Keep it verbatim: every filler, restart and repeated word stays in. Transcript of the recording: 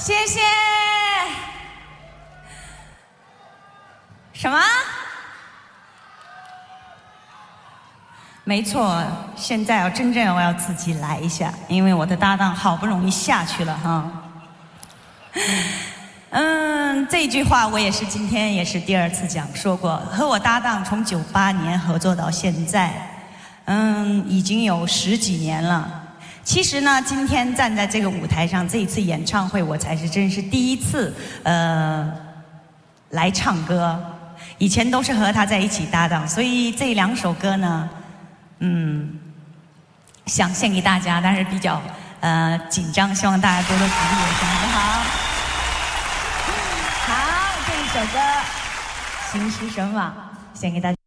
谢谢。什么？没错，现在要真正我要自己来一下，因为我的搭档好不容易下去了哈。嗯，这句话我也是今天也是第二次讲说过，和我搭档从九八年合作到现在，嗯，已经有十几年了。其实呢，今天站在这个舞台上，这一次演唱会我才是真是第一次呃来唱歌，以前都是和他在一起搭档，所以这两首歌呢，嗯，想献给大家，但是比较呃紧张，希望大家多多鼓励我，好不好？好，这一首歌《心是什么》献给大家。